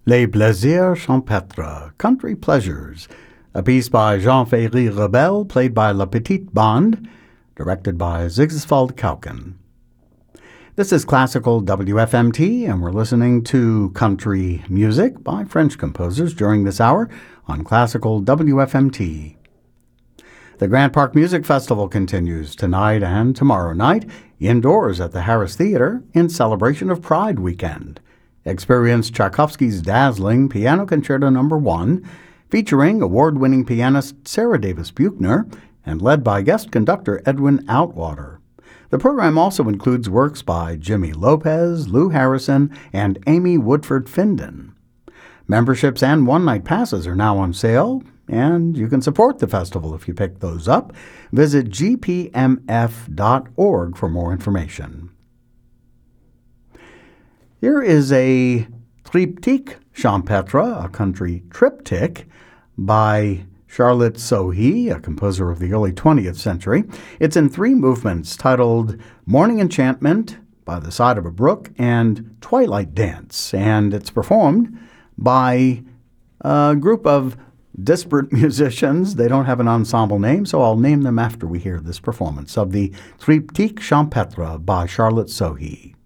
Les Plaisirs Champêtres, Country Pleasures, a piece by Jean-Ferry Rebel, played by La Petite Bande, directed by Zigsvald Kauken. This is Classical WFMT, and we're listening to country music by French composers during this hour on Classical WFMT. The Grant Park Music Festival continues tonight and tomorrow night indoors at the Harris Theater in celebration of Pride Weekend. Experience Tchaikovsky's dazzling Piano Concerto No. 1, featuring award-winning pianist Sarah Davis Buchner and led by guest conductor Edwin Outwater. The program also includes works by Jimmy Lopez, Lou Harrison, and Amy Woodford Finden. Memberships and one-night passes are now on sale, and you can support the festival if you pick those up. Visit gpmf.org for more information. Here is a triptyque champêtre, a country triptych, by Charlotte Sohi, a composer of the early 20th century. It's in 3 movements titled Morning Enchantment, By the Side of a Brook, and Twilight Dance, and it's performed by a group of disparate musicians. They don't have an ensemble name, so I'll name them after we hear this performance of the triptyque champêtre by Charlotte Sohi.